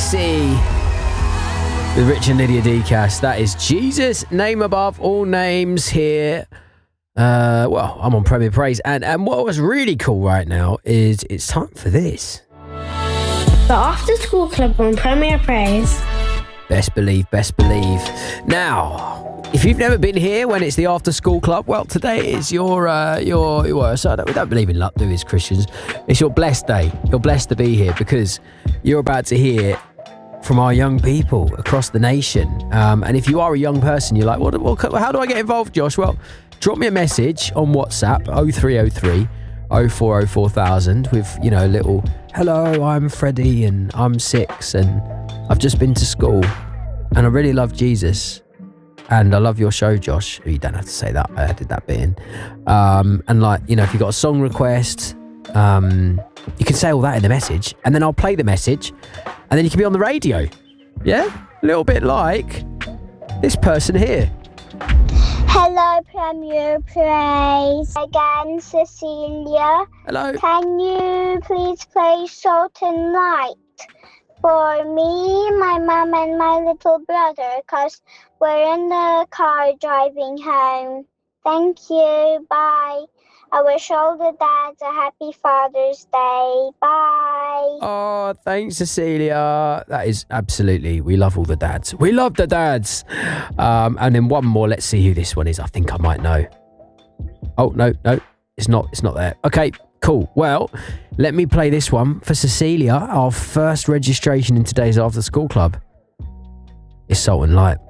Legacy with Rich and Lydia Decast. That is Jesus, name above all names here. Well, I'm on Premier Praise, and what was really cool right now is it's time for this. The After School Club on Premier Praise. Best believe, best believe. Now, if you've never been here when it's the After School Club, well, today is your so we don't believe in luck, do we, as Christians? It's your blessed day. You're blessed to be here because you're about to hear from our young people across the nation. And if you are a young person, you're like, how do I get involved, Josh? Well, drop me a message on WhatsApp, 0303 0404 with, a little, hello, I'm Freddie and I'm 6 and I've just been to school and I really love Jesus and I love your show, Josh. You don't have to say that, I added that bit in. And if you've got a song request, you can say all that in the message and then I'll play the message and then you can be on the radio. Yeah? A little bit like this person here. Hello, Premier Praise. Again, Cecilia. Hello. Can you please play Salt and Light for me, my mum, and my little brother? Because we're in the car driving home. Thank you. Bye. I wish all the dads a happy Father's Day. Bye. Oh, thanks, Cecilia. That is absolutely, we love all the dads. We love the dads. And then one more. Let's see who this one is. I think I might know. Oh, no, it's not there. Okay, cool. Well, let me play this one for Cecilia. Our first registration in today's After School Club is Salt and Light.